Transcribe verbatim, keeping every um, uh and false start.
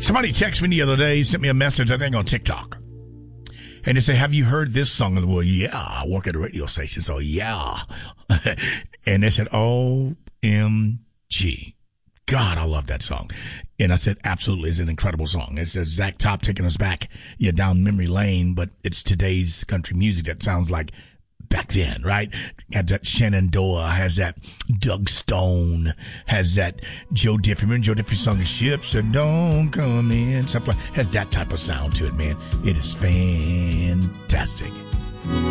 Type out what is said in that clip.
Somebody texted me the other day, sent me a message, I think on TikTok. And they say, have you heard this song? And, well, yeah, I work at a radio station, so yeah. And they said, O M G. God, I love that song. And I said, absolutely, it's an incredible song. It's a Zach Top taking us back, yeah, down memory lane, but it's today's country music that sounds like back then, right? Has that Shenandoah, has that Doug Stone, has that Joe Diffie. Remember Joe Diffie's song, Ships That Don't Come In, stuff like, has that type of sound to it, man. It is fantastic.